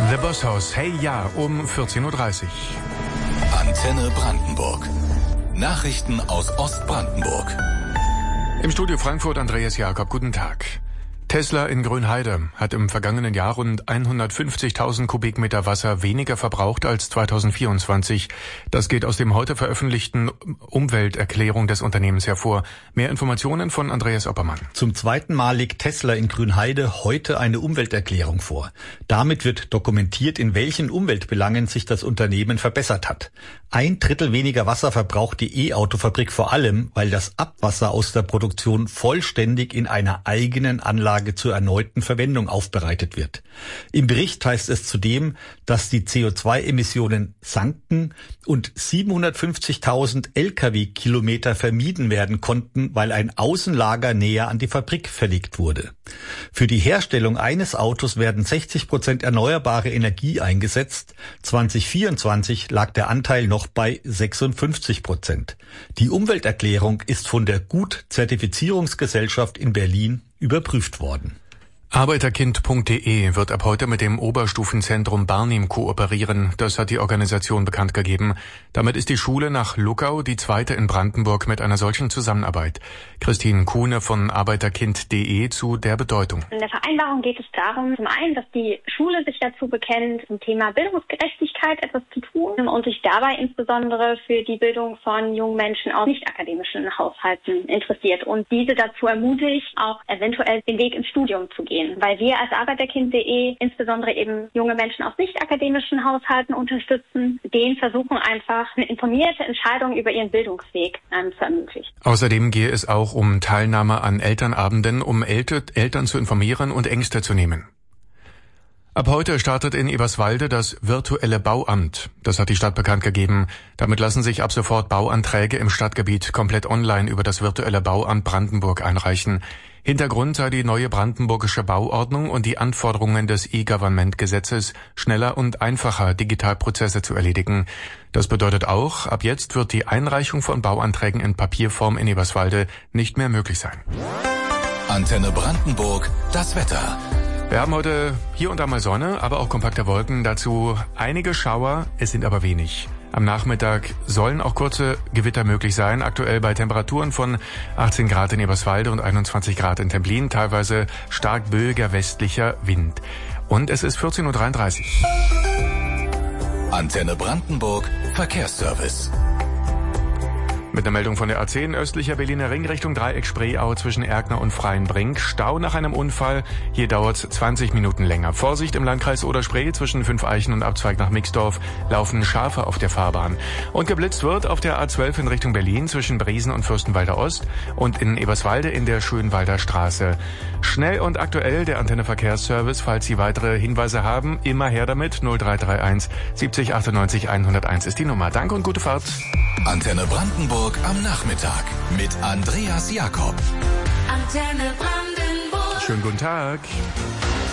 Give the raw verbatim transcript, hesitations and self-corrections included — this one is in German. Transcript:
The Boss House, hey ja, um vierzehn Uhr dreißig. Antenne Brandenburg. Nachrichten aus Ostbrandenburg. Im Studio Frankfurt Andreas Jakob, guten Tag. Tesla in Grünheide hat im vergangenen Jahr rund hundertfünfzigtausend Kubikmeter Wasser weniger verbraucht als zweitausendvierundzwanzig. Das geht aus dem heute veröffentlichten Umwelterklärung des Unternehmens hervor. Mehr Informationen von Andreas Oppermann. Zum zweiten Mal legt Tesla in Grünheide heute eine Umwelterklärung vor. Damit wird dokumentiert, in welchen Umweltbelangen sich das Unternehmen verbessert hat. Ein Drittel weniger Wasser verbraucht die E-Auto-Fabrik vor allem, weil das Abwasser aus der Produktion vollständig in einer eigenen Anlage zur erneuten Verwendung aufbereitet wird. Im Bericht heißt es zudem, dass die C O zwei Emissionen sanken und siebenhundertfünfzigtausend L K W-Kilometer vermieden werden konnten, weil ein Außenlager näher an die Fabrik verlegt wurde. Für die Herstellung eines Autos werden sechzig Prozent erneuerbare Energie eingesetzt. zweitausendvierundzwanzig lag der Anteil noch bei sechsundfünfzig Prozent. Die Umwelterklärung ist von der Gut-Zertifizierungsgesellschaft in Berlin überprüft worden. Arbeiterkind punkt de wird ab heute mit dem Oberstufenzentrum Barnim kooperieren. Das hat die Organisation bekannt gegeben. Damit ist die Schule nach Luckau die zweite in Brandenburg mit einer solchen Zusammenarbeit. Christine Kuhne von Arbeiterkind punkt de zu der Bedeutung. In der Vereinbarung geht es darum, zum einen, dass die Schule sich dazu bekennt, zum Thema Bildungsgerechtigkeit etwas zu tun und sich dabei insbesondere für die Bildung von jungen Menschen aus nicht-akademischen Haushalten interessiert und diese dazu ermutigt, auch eventuell den Weg ins Studium zu gehen. Weil wir als Arbeiterkind punkt de insbesondere eben junge Menschen aus nicht-akademischen Haushalten unterstützen, denen versuchen einfach eine informierte Entscheidung über ihren Bildungsweg ähm, zu ermöglichen. Außerdem gehe es auch um Teilnahme an Elternabenden, um Elter- Eltern zu informieren und Ängste zu nehmen. Ab heute startet in Eberswalde das virtuelle Bauamt. Das hat die Stadt bekannt gegeben. Damit lassen sich ab sofort Bauanträge im Stadtgebiet komplett online über das virtuelle Bauamt Brandenburg einreichen. Hintergrund sei die neue brandenburgische Bauordnung und die Anforderungen des E-Government-Gesetzes, schneller und einfacher Digitalprozesse zu erledigen. Das bedeutet auch, ab jetzt wird die Einreichung von Bauanträgen in Papierform in Eberswalde nicht mehr möglich sein. Antenne Brandenburg, das Wetter. Wir haben heute hier und da mal Sonne, aber auch kompakte Wolken. Dazu einige Schauer, es sind aber wenig. Am Nachmittag sollen auch kurze Gewitter möglich sein. Aktuell bei Temperaturen von achtzehn Grad in Eberswalde und einundzwanzig Grad in Templin. Teilweise stark böiger westlicher Wind. Und es ist vierzehn Uhr dreiunddreißig. Antenne Brandenburg, Verkehrsservice. Mit einer Meldung von der A zehn östlicher Berliner Ring Richtung Dreieck Spreeau zwischen Erkner und Freienbrink. Stau nach einem Unfall. Hier dauert es zwanzig Minuten länger. Vorsicht im Landkreis Oder-Spree zwischen Fünfeichen und Abzweig nach Mixdorf laufen Schafe auf der Fahrbahn. Und geblitzt wird auf der A zwölf in Richtung Berlin zwischen Briesen und Fürstenwalder Ost und in Eberswalde in der Schönwalder Straße. Schnell und aktuell der Antenne Verkehrsservice. Falls Sie weitere Hinweise haben, immer her damit. null drei drei eins siebzig achtundneunzig hunderteins ist die Nummer. Danke und gute Fahrt. Antenne Brandenburg am Nachmittag mit Andreas Jakob. Antenne Brandenburg. Schönen guten Tag.